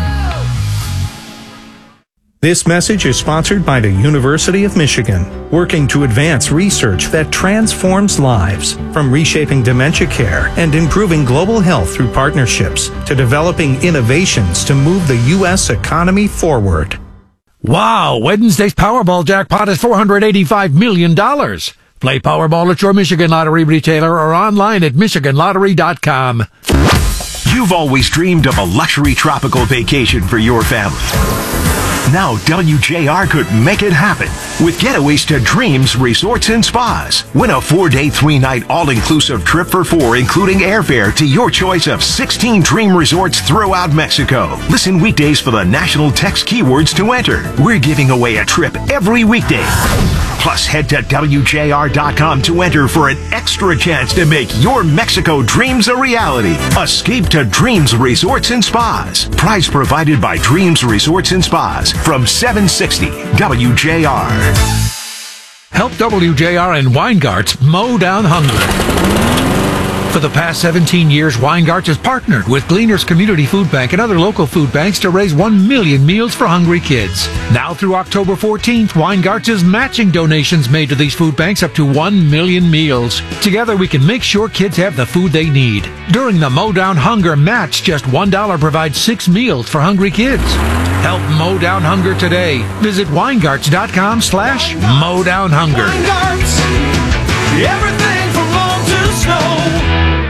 Speaker 14: This message is sponsored by the University of Michigan, working to advance research that transforms lives, from reshaping dementia care and improving global health through partnerships to developing innovations to move the U S economy forward.
Speaker 3: Wow, Wednesday's Powerball jackpot is four hundred eighty-five million dollars. Play Powerball at your Michigan Lottery retailer or online at michigan lottery dot com.
Speaker 5: You've always dreamed of a luxury tropical vacation for your family. Now W J R could make it happen with getaways to Dreams Resorts and Spas. Win a four-day, three-night all-inclusive trip for four, including airfare to your choice of sixteen dream resorts throughout Mexico. Listen weekdays for the national text keywords to enter. We're giving away a trip every weekday. Plus, head to W J R dot com to enter for an extra chance to make your Mexico dreams a reality. Escape to Dreams Resorts and Spas. Prize provided by Dreams Resorts and Spas from seven sixty W J R.
Speaker 3: Help W J R and Weingarts mow down hunger. For the past seventeen years, Weingarts has partnered with Gleaners Community Food Bank and other local food banks to raise one million meals for hungry kids. Now through October fourteenth, Weingarts is matching donations made to these food banks up to one million meals. Together, we can make sure kids have the food they need. During the Mow Down Hunger Match, just one dollar provides six meals for hungry kids. Help mow down hunger today. Visit Weingarts dot com slash mow down hunger.
Speaker 10: Weingarts, everything from lawn to snow.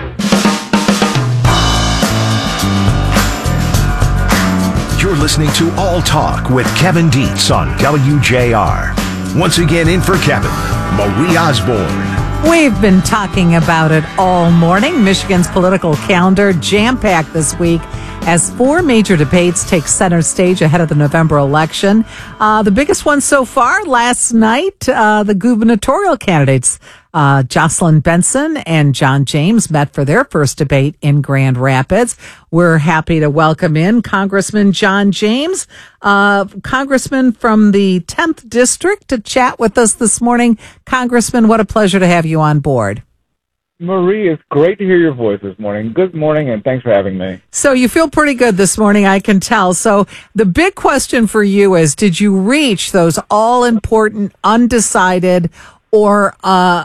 Speaker 5: You're listening to All Talk with Kevin Dietz on W J R. Once again, in for Kevin, Marie Osborne.
Speaker 17: We've been talking about it all morning. Michigan's political calendar jam-packed this week as four major debates take center stage ahead of the November election. Uh, the biggest one so far last night, uh, the gubernatorial candidates, uh, Jocelyn Benson and John James, met for their first debate in Grand Rapids. We're happy to welcome in Congressman John James, uh, Congressman from the tenth District, to chat with us this morning. Congressman, what a pleasure to have you on board.
Speaker 15: Marie, it's great to hear your voice this morning. Good morning, and thanks for having me.
Speaker 17: So you feel pretty good this morning, I can tell. So the big question for you is, did you reach those all-important, undecided, or uh,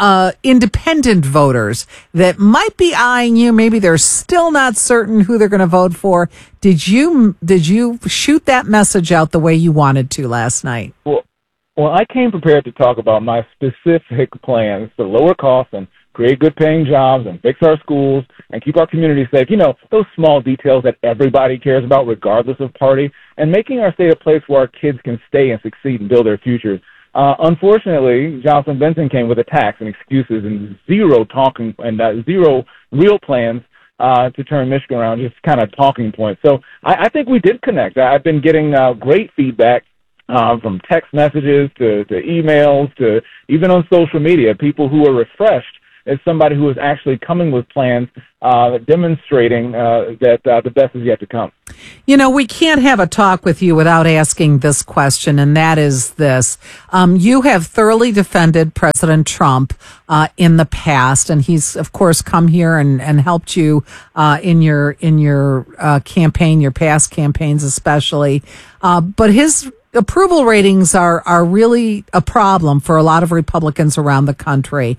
Speaker 17: uh, independent voters that might be eyeing you. Maybe they're still not certain who they're going to vote for. Did you did you shoot that message out the way you wanted to last night?
Speaker 15: Well, well, I came prepared to talk about my specific plans to lower costs and create good-paying jobs and fix our schools and keep our community safe. You know, those small details that everybody cares about regardless of party, and making our state a place where our kids can stay and succeed and build their futures. Uh, unfortunately, Jocelyn Benson came with attacks and excuses and zero talking and uh, zero real plans uh, to turn Michigan around, just kind of talking points. So I, I think we did connect. I've been getting uh, great feedback uh, from text messages to, to emails to even on social media, people who are refreshed as somebody who is actually coming with plans uh, demonstrating uh, that uh, the best is yet to come.
Speaker 17: You know, we can't have a talk with you without asking this question, and that is this. Um, you have thoroughly defended President Trump uh, in the past, and he's, of course, come here and, and helped you uh, in your in your uh, campaign, your past campaigns especially. Uh, but his approval ratings are are really a problem for a lot of Republicans around the country.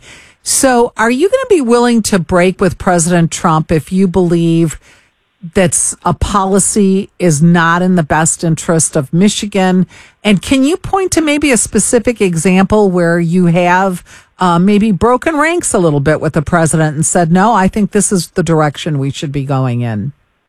Speaker 17: So are you going to be willing to break with President Trump if you believe that a policy is not in the best interest of Michigan? And can you point to maybe a specific example where you have uh, maybe broken ranks a little bit with the president and said, no, I think this is the direction we should be going in?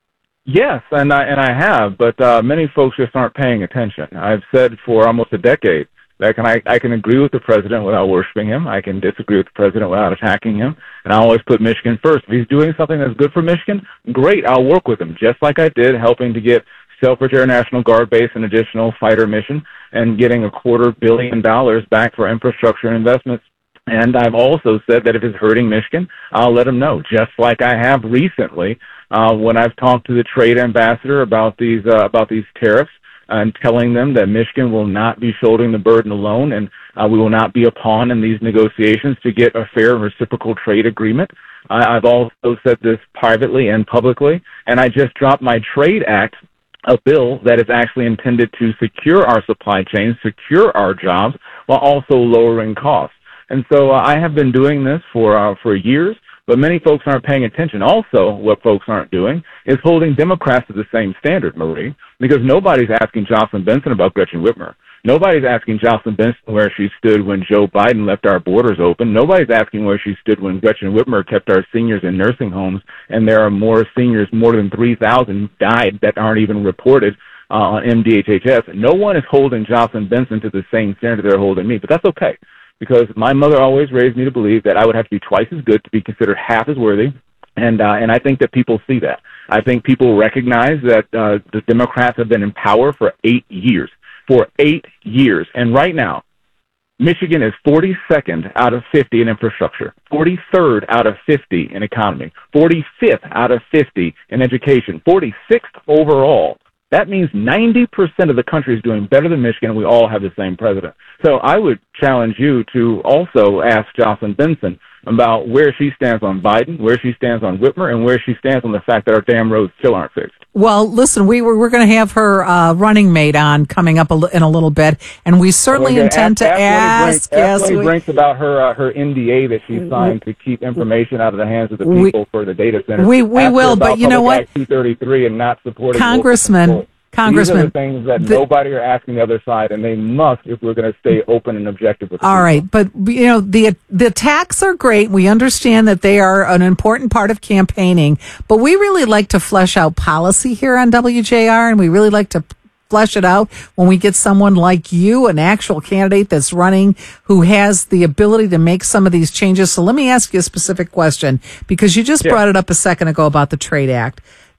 Speaker 15: Yes, and I, and I have, but uh, many folks just aren't paying attention. I've said for almost a decade that can I, I can agree with the president without worshiping him. I can disagree with the president without attacking him. And I always put Michigan first. If he's doing something that's good for Michigan, great, I'll work with him, just like I did helping to get Selfridge Air National Guard Base an additional fighter mission and getting a quarter billion dollars back for infrastructure and investments. And I've also said that if it's hurting Michigan, I'll let him know, just like I have recently uh, when I've talked to the trade ambassador about these uh, about these tariffs, and telling them that Michigan will not be shouldering the burden alone, and uh, we will not be a pawn in these negotiations to get a fair reciprocal trade agreement. I, I've also said this privately and publicly, and I just dropped my Trade Act, a bill that is actually intended to secure our supply chains, secure our jobs, while also lowering costs. And so uh, I have been doing this for uh, for years. But many folks aren't paying attention. Also, what folks aren't doing is holding Democrats to the same standard, Marie, because nobody's asking Jocelyn Benson about Gretchen Whitmer. Nobody's asking Jocelyn Benson where she stood when Joe Biden left our borders open. Nobody's asking where she stood when Gretchen Whitmer kept our seniors in nursing homes, and there are more seniors, more than three thousand died that aren't even reported uh, on M D H H S. No one is holding Jocelyn Benson to the same standard they're holding me, but that's okay. Because my mother always raised me to believe that I would have to be twice as good to be considered half as worthy, and uh, and I think that people see that. I think people recognize that uh, the Democrats have been in power for eight years, for eight years, and right now, Michigan is forty-second out of fifty in infrastructure, forty-third out of fifty in economy, forty-fifth out of fifty in education, forty-sixth overall. That means ninety percent of the country is doing better than Michigan, and we all have the same president. So I would challenge you to also ask Jocelyn Benson about where she stands on Biden, where she stands on Whitmer, and where she stands on the fact that our damn roads still aren't fixed.
Speaker 17: Well, listen, we were, we're going to have her uh, running mate on coming up a li- in a little bit, and we certainly
Speaker 15: okay,
Speaker 17: intend
Speaker 15: ask,
Speaker 17: to ask.
Speaker 15: Ask
Speaker 17: yes,
Speaker 15: Brinks about her uh, her N D A that she signed to keep information out of the hands of the people
Speaker 17: we,
Speaker 15: for the data center.
Speaker 17: We we
Speaker 15: ask
Speaker 17: will, but you know what?
Speaker 15: two thirty-three and not supporting
Speaker 17: Congressman. Congressman,
Speaker 15: these are the things that
Speaker 17: the,
Speaker 15: nobody are asking the other side, and they must if we're going to stay open and objective with the
Speaker 17: all
Speaker 15: people.
Speaker 17: right, but you know the the attacks are great. We understand that they are an important part of campaigning, but we really like to flesh out policy here on W J R, and we really like to flesh it out when we get someone like you, an actual candidate that's running, who has the ability to make some of these changes. So let me ask you a specific question, because you just yeah. brought it up a second ago about the Trade Act.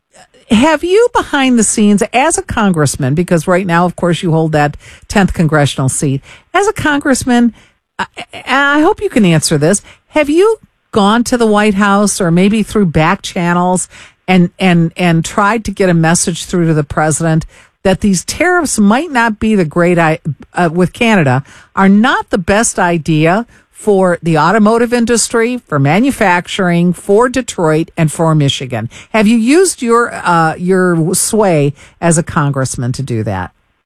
Speaker 17: Have you, behind the scenes, as a congressman, because right now, of course, you hold that tenth congressional seat, as a congressman, I, I hope you can answer this, have you gone to the White House or maybe through back channels and, and, and tried to get a message through to the president that these tariffs might not be the great, uh, with Canada, are not the best idea for the automotive industry, for manufacturing, for Detroit, and for Michigan? Have you used your uh, your sway as a congressman to do that?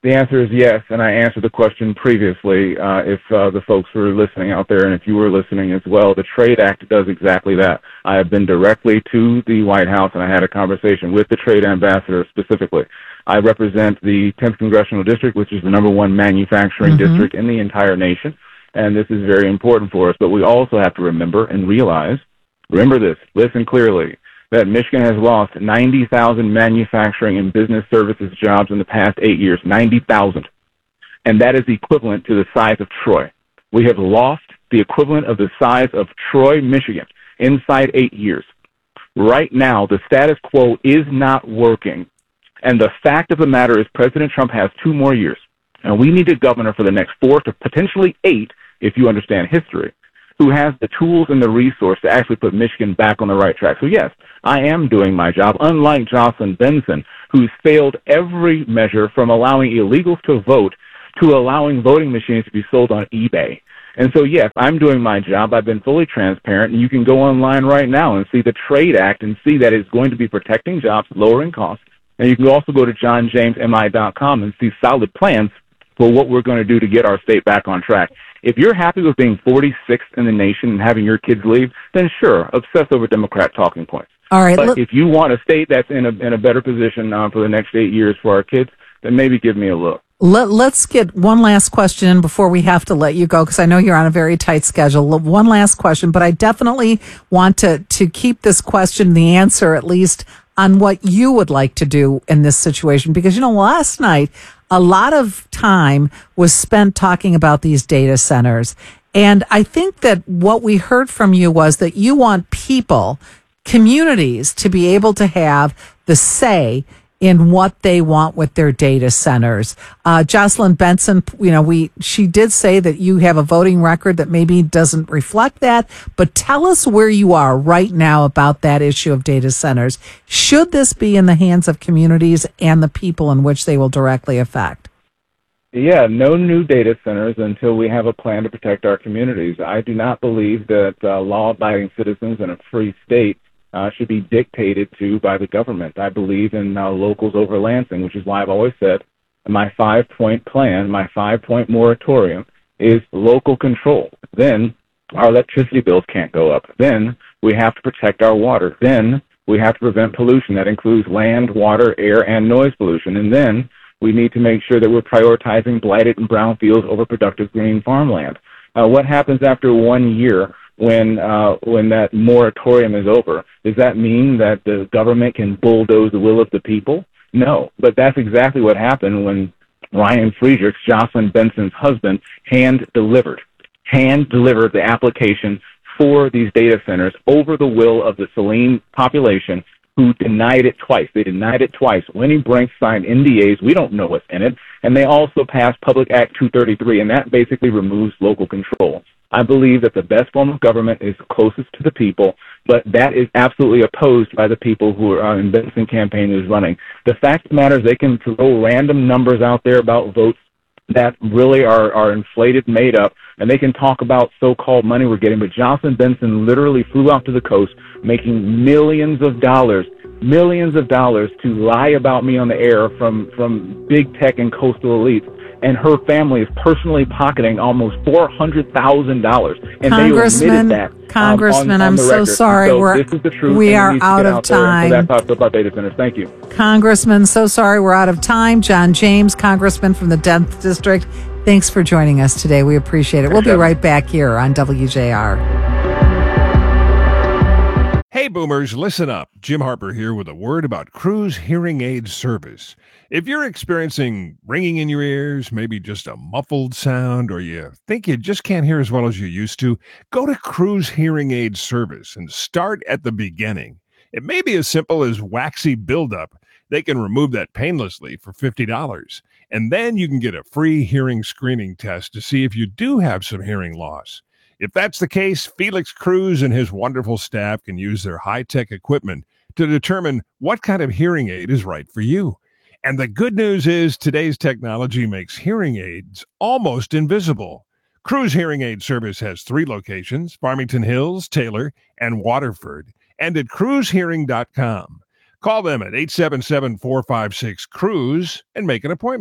Speaker 15: The answer is yes, and I answered the question previously. Uh, if uh, the folks were listening out there, and if you were listening as well, the Trade Act does exactly that. I have been directly to the White House, and I had a conversation with the trade ambassador specifically. I represent the tenth Congressional District, which is the number one manufacturing mm-hmm. district in the entire nation, and this is very important for us. But we also have to remember and realize, remember this, listen clearly, that Michigan has lost ninety thousand manufacturing and business services jobs in the past eight years, ninety thousand. And that is equivalent to the size of Troy. We have lost the equivalent of the size of Troy, Michigan, inside eight years. Right now, the status quo is not working. And the fact of the matter is President Trump has two more years. And we need a governor for the next four to potentially eight, if you understand history, who has the tools and the resource to actually put Michigan back on the right track. So yes, I am doing my job, unlike Jocelyn Benson, who's failed every measure from allowing illegals to vote to allowing voting machines to be sold on eBay. And so yes, I'm doing my job. I've been fully transparent, and you can go online right now and see the Trade Act and see that it's going to be protecting jobs, lowering costs. And you can also go to john james m i dot com and see solid plans for what we're going to do to get our state back on track. If you're happy with being forty-sixth in the nation and having your kids leave, then sure, obsess over Democrat talking points.
Speaker 17: All right.
Speaker 15: But
Speaker 17: Look,
Speaker 15: if you want a state that's in a in a better position uh, for the next eight years for our kids, then maybe give me a look.
Speaker 17: let, let's get one last question in before we have to let you go, because I know you're on a very tight schedule. One last question, but I definitely want to, to keep this question, the answer at least, on what you would like to do in this situation. Because, you know, last night, a lot of time was spent talking about these data centers. And I think that what we heard from you was that you want people, communities, to be able to have the say in what they want with their data centers. Uh, Jocelyn Benson, you know, we, she did say that you have a voting record that maybe doesn't reflect that, but tell us where you are right now about that issue of data centers. Should this be in the hands of communities and the people in which they will directly affect?
Speaker 15: Yeah, no new data centers until we have a plan to protect our communities. I do not believe that uh, law-abiding citizens in a free state Uh, should be dictated to by the government. I believe in uh, locals over Lansing, which is why I've always said my five-point plan, my five-point moratorium is local control. Then our electricity bills can't go up. Then we have to protect our water. Then we have to prevent pollution. That includes land, water, air, and noise pollution. And then we need to make sure that we're prioritizing blighted and brown fields over productive green farmland. Uh, what happens after one year when uh, when that moratorium is over? Does that mean that the government can bulldoze the will of the people? No, but that's exactly what happened when Ryan Friedrichs, Jocelyn Benson's husband, hand-delivered, hand-delivered the application for these data centers over the will of the Saline population, who denied it twice. They denied it twice. Winnie Brinks signed N D As. We don't know what's in it. And they also passed Public Act two thirty-three, and that basically removes local control. I believe that the best form of government is closest to the people, but that is absolutely opposed by the people who are in Benson campaign who's running. The fact of the matter is they can throw random numbers out there about votes that really are, are inflated, made up, and they can talk about so-called money we're getting, but Jocelyn Benson literally flew out to the coast making millions of dollars, millions of dollars to lie about me on the air from, from big tech and coastal elites. And her family is personally pocketing almost four hundred thousand dollars. And
Speaker 17: Congressman,
Speaker 15: they admitted that.
Speaker 17: Congressman,
Speaker 15: um, on, on
Speaker 17: I'm
Speaker 15: the
Speaker 17: so
Speaker 15: record.
Speaker 17: sorry.
Speaker 15: So
Speaker 17: we're,
Speaker 15: this is the truth,
Speaker 17: we
Speaker 15: and
Speaker 17: are
Speaker 15: it
Speaker 17: out
Speaker 15: out
Speaker 17: of time.
Speaker 15: So that's how I feel about data centers. Thank you.
Speaker 17: Congressman, so sorry. We're out of time. John James, Congressman from the tenth District, thanks for joining us today. We appreciate it. We'll be right back here on W J R.
Speaker 24: Hey, boomers, listen up. Jim Harper here with a word about Cruise Hearing Aid Service. If you're experiencing ringing in your ears, maybe just a muffled sound, or you think you just can't hear as well as you used to, go to Cruise Hearing Aid Service and start at the beginning. It may be as simple as waxy buildup. They can remove that painlessly for fifty dollars. And then you can get a free hearing screening test to see if you do have some hearing loss. If that's the case, Felix Cruz and his wonderful staff can use their high-tech equipment to determine what kind of hearing aid is right for you. And the good news is today's technology makes hearing aids almost invisible. Cruz Hearing Aid Service has three locations, Farmington Hills, Taylor, and Waterford, and at cruz hearing dot com. Call them at eight seven seven, four five six, C R U I S E and make an appointment.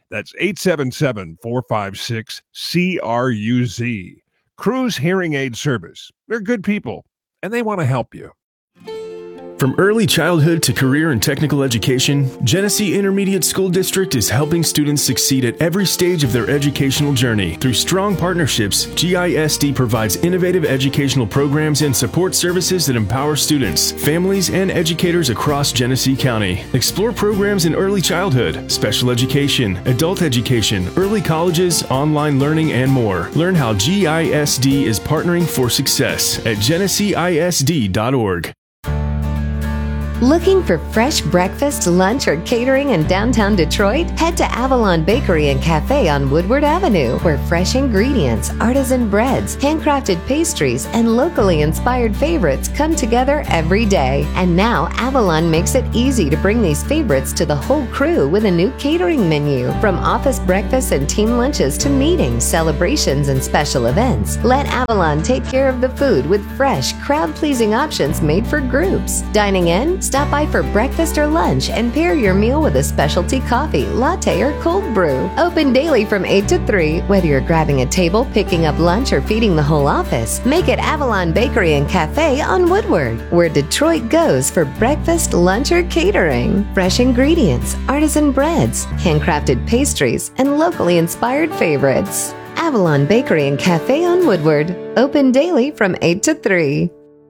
Speaker 24: That's eight seven seven, four five six, C R U Z. Cruz Hearing Aid Service. They're good people, and they want to help you.
Speaker 1: From early childhood to career and technical education, Genesee Intermediate School District is helping students succeed at every stage of their educational journey. Through strong partnerships, G I S D provides innovative educational programs and support services that empower students, families, and educators across Genesee County. Explore programs in early childhood, special education, adult education, early colleges, online learning, and more. Learn how G I S D is partnering for success at genesee I S D dot org.
Speaker 2: Looking for fresh breakfast, lunch, or catering in downtown Detroit? Head to Avalon Bakery and Cafe on Woodward Avenue, where fresh ingredients, artisan breads, handcrafted pastries, and locally inspired favorites come together every day. And now Avalon makes it easy to bring these favorites to the whole crew with a new catering menu. From office breakfasts and team lunches to meetings, celebrations, and special events, let Avalon take care of the food with fresh, crowd-pleasing options made for groups. Dining in? Stop by for breakfast or lunch and pair your meal with a specialty coffee, latte, or cold brew. Open daily from eight to three. Whether you're grabbing a table, picking up lunch, or feeding the whole office, make it Avalon Bakery and Cafe on Woodward, where Detroit goes for breakfast, lunch, or catering. Fresh ingredients, artisan breads, handcrafted pastries, and locally inspired favorites. Avalon Bakery and Cafe on Woodward. Open daily from eight to three.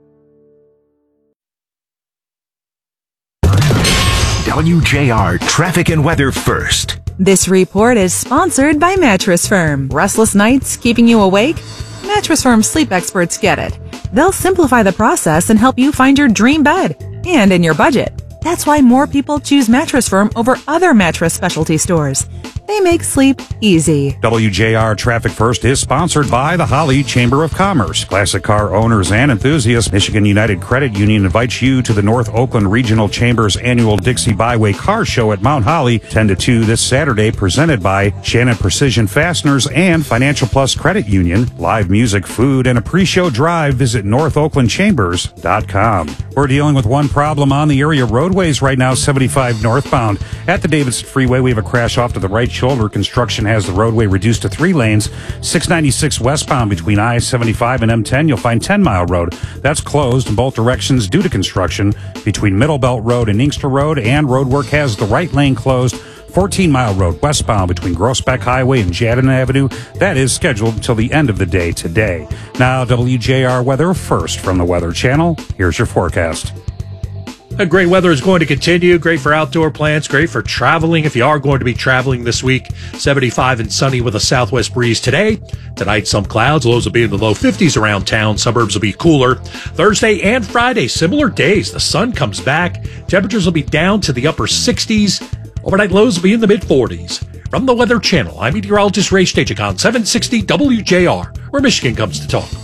Speaker 5: W J R Traffic and Weather First.
Speaker 4: This report is sponsored by Mattress Firm. Restless nights keeping you awake? Mattress Firm sleep experts get it. They'll simplify the process and help you find your dream bed, and in your budget. That's why more people choose Mattress Firm over other mattress specialty stores. They make sleep easy.
Speaker 12: W J R Traffic First is sponsored by the Holly Chamber of Commerce. Classic car owners and enthusiasts, Michigan United Credit Union invites you to the North Oakland Regional Chamber's annual Dixie Byway Car Show at Mount Holly, ten to two this Saturday, presented by Shannon Precision Fasteners and Financial Plus Credit Union. Live music, food, and a pre-show drive. Visit north oakland chambers dot com. We're dealing with one problem on the area roadways right now, seventy-five northbound. At the Davidson Freeway, we have a crash off to the right shoulder. Construction has the roadway reduced to three lanes. six ninety-six westbound between I seventy-five and M ten, you'll find ten Mile Road. That's closed in both directions due to construction. Between Middle Belt Road and Inkster Road, and road work has the right lane closed. fourteen Mile Road westbound between Groesbeck Highway and Jadden Avenue. That is scheduled until the end of the day today. Now, W J R weather first from the Weather Channel. Here's your forecast.
Speaker 7: A great weather is going to continue. Great for outdoor plants. Great for traveling if you are going to be traveling this week. seventy-five and sunny with a southwest breeze today. Tonight, some clouds. Lows will be in the low fifties around town. Suburbs will be cooler. Thursday and Friday, similar days. The sun comes back. Temperatures will be down to the upper sixties. Overnight lows will be in the mid forties. From the Weather Channel, I'm meteorologist Ray Stajik on seven sixty W J R, where Michigan comes to talk.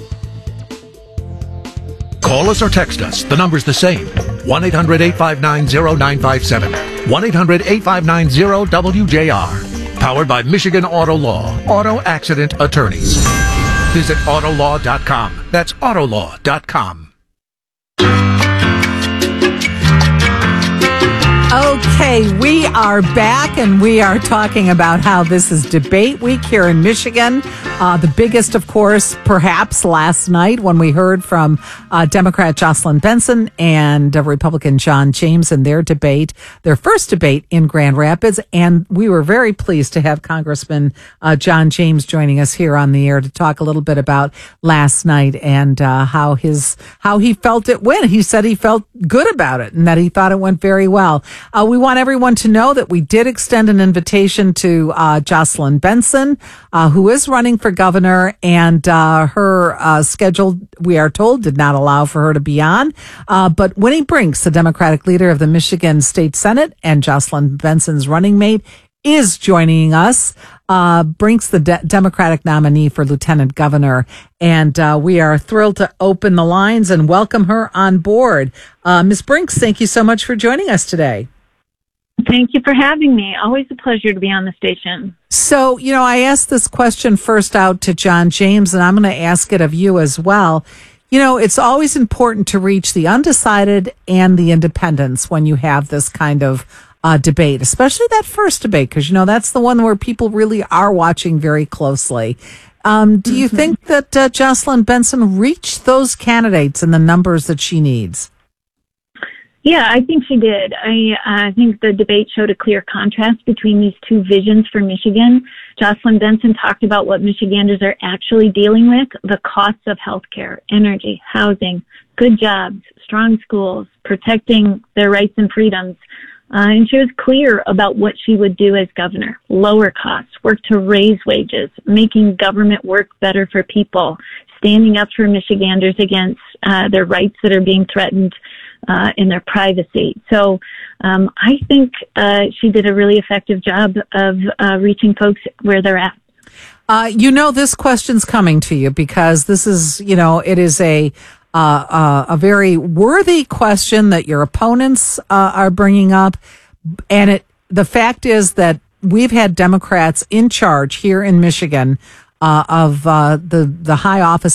Speaker 3: Call us or text us. The number's the same. one eight hundred eight five nine zero nine five seven. one eight hundred eight five nine zero W J R. Powered by Michigan Auto Law. Auto Accident Attorneys. Visit autolaw dot com. That's autolaw dot com.
Speaker 17: Okay, we are back and we are talking about how this is debate week here in Michigan. Uh, the biggest, of course, perhaps last night when we heard from uh, Democrat Jocelyn Benson and uh, Republican John James in their debate, their first debate in Grand Rapids. And we were very pleased to have Congressman uh, John James joining us here on the air to talk a little bit about last night and uh, how his how he felt it went. He said he felt good about it and that he thought it went very well. Uh, we want everyone to know that we did extend an invitation to uh, Jocelyn Benson, uh, who is running for governor, and uh, her uh, schedule, we are told, did not allow for her to be on. Uh, but Winnie Brinks, the Democratic leader of the Michigan State Senate and Jocelyn Benson's running mate, is joining us. Uh, Brinks, the de- Democratic nominee for lieutenant governor. And uh, we are thrilled to open the lines and welcome her on board. Uh, Miz Brinks, thank you so much for joining us today.
Speaker 16: Thank you for having me. Always a pleasure to be on the station.
Speaker 17: So, you know, I asked this question first out to John James, and I'm going to ask it of you as well. You know, it's always important to reach the undecided and the independents when you have this kind of uh, debate, especially that first debate, because, you know, that's the one where people really are watching very closely. Um, do you mm-hmm. think that uh, Jocelyn Benson reached those candidates in the numbers that she needs?
Speaker 16: Yeah, I think she did. I uh, think the debate showed a clear contrast between these two visions for Michigan. Jocelyn Benson talked about what Michiganders are actually dealing with, the costs of healthcare, energy, housing, good jobs, strong schools, protecting their rights and freedoms. Uh, and she was clear about what she would do as governor: lower costs, work to raise wages, making government work better for people, standing up for Michiganders against uh, their rights that are being threatened uh, in their privacy. So um, I think uh, she did a really effective job of uh, reaching folks where they're at.
Speaker 17: Uh, you know, this question's coming to you because this is, you know, it is a Uh, uh, a very worthy question that your opponents uh, are bringing up. And it, the fact is that we've had Democrats in charge here in Michigan uh, of uh, the, the high office